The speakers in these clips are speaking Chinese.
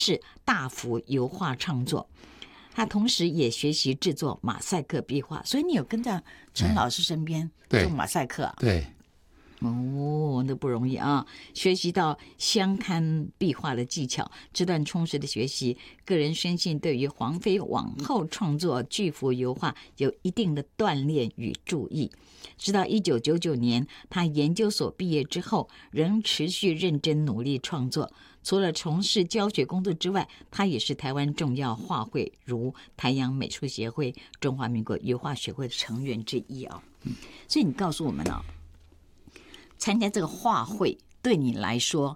是大幅油画创作。他同时也学习制作马赛克壁画，所以你有跟在陈老师身边做马赛克啊？ 对。 哦，那不容易啊！学习到相刊壁画的技巧，这段充实的学习，个人深信对于黄飞往后创作巨幅油画有一定的锻炼与注意。直到1999年，他研究所毕业之后，仍持续认真努力创作。除了从事教学工作之外，他也是台湾重要画会，如台阳美术协会、中华民国油画学会的成员之一啊。所以你告诉我们啊，参加这个画会对你来说，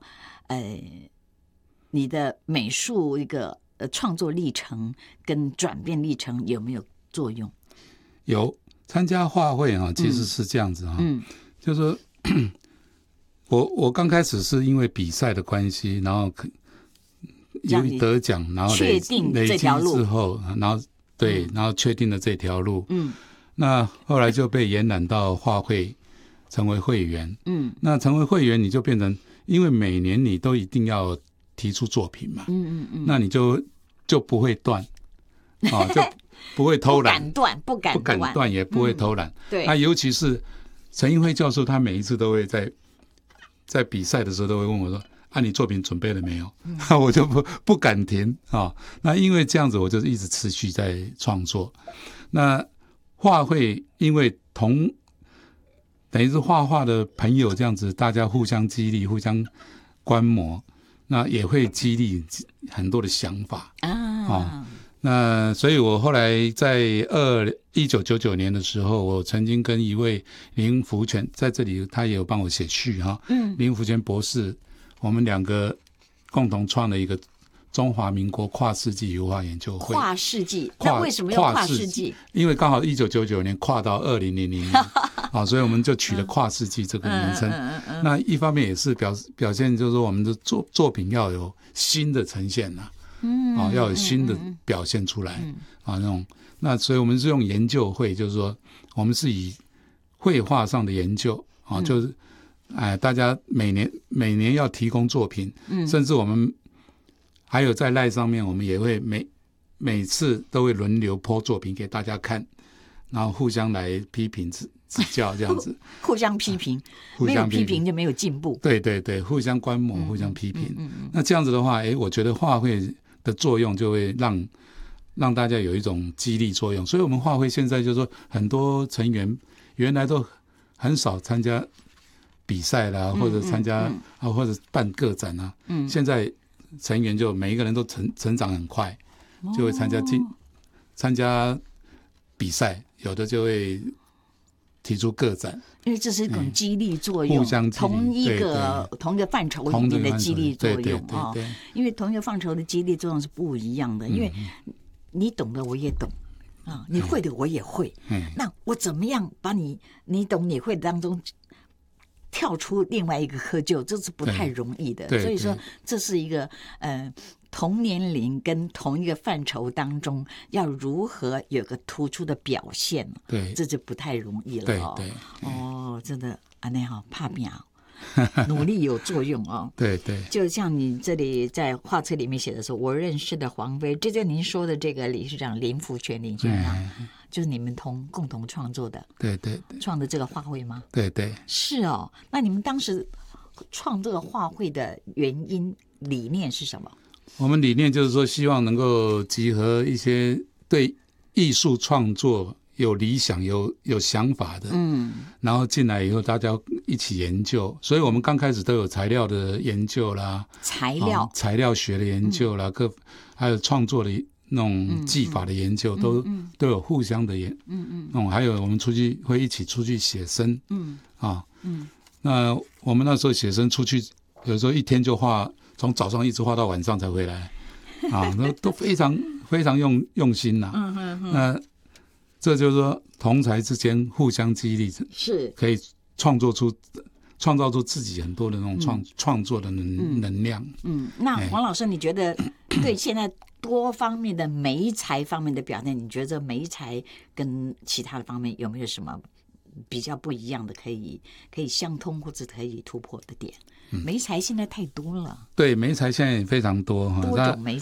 你的美术一个创作历程跟转变历程有没有作用？ 有，参加画会啊，其实是这样子啊，就是说我刚开始是因为比赛的关系，然后由于得奖，然后确定这条路之后，然后对，然后确定了这条路，那后来就被延揽到画会。成为会员，那成为会员你就变成，因为每年你都一定要提出作品嘛，那你就不会断，就不会偷懒， 不敢断，也不会偷懒。 对， 那尤其是陈英辉教授，他每一次都会在比赛的时候都会问我说：“啊，你作品准备了没有？”我就不敢停啊。那因为这样子，我就一直持续在创作。那画会因为等于是画画的朋友这样子，大家互相激励、互相观摩，那也会激励很多的想法啊。那所以我后来在1999年的时候，我曾经跟一位林福全在这里，他也有帮我写序哈。林福全博士，我们两个共同创了一个中华民国跨世纪油画研究会。 跨世纪，那为什么要跨世纪？ 因为刚好1999年跨到2000年所以我们就取了跨世纪这个名称。那一方面也是表现，就是说我们的作品要有新的呈现要有新的表现出来那所以我们是用研究会，就是说我们是以绘画上的研究就是大家每年要提供作品，甚至我们还有在赖上面，我们也会每次都会轮流po作品给大家看，然后互相来批评指教这样子。 互相批评，没有批评就没有进步。 对对对，互相观摩，互相批评。那这样子的话，我觉得画会的作用就会让大家有一种激励作用。所以我们画会现在就是说，很多成员原来都很少参加比赛啦，或者参加或者办个展啊。现在成员就每一个人都成长很快，就会参加比赛，有的就会提出个展， 因为这是一种激励作用， 互相激励， 同一个范畴里面的激励作用对， 因为同一个范畴的激励作用是不一样的，因为你懂的我也懂你会的我也会，那我怎么样把你懂你会当中跳出另外一个窠臼，这是不太容易的。所以说这是一个同年龄跟同一个范畴当中要如何有个突出的表现， 对， 这就不太容易了。 对真的那好怕命努力有作用对， 就像你这里在画册里面写的说，我认识的黄飞，这就您说的这个理事长林福全林先生，就是你们共同创作的， 对， 创的这个画会吗？ 对， 是那你们当时创这个画会的原因理念是什么？ 我们理念就是说，希望能够集合一些对艺术创作有理想、有想法的，然后进来以后大家一起研究。所以我们刚开始都有材料的研究啦，材料学的研究啦，还有创作的那种技法的研究，都有互相的还有我们会一起出去写生，那我们那时候写生出去，有时候一天就画，从早上一直画到晚上才回来，那都非常非常用心呐。那这就是说同才之间互相激励， 是可以创造出自己很多的那种创作的能量。 那黄老师，你觉得对现在多方面的媒材方面的表现，你觉得媒材跟其他的方面有没有什么比较不一样的可以相通或者可以突破的点？媒材现在太多了， 对，媒材现在也非常多， 多种媒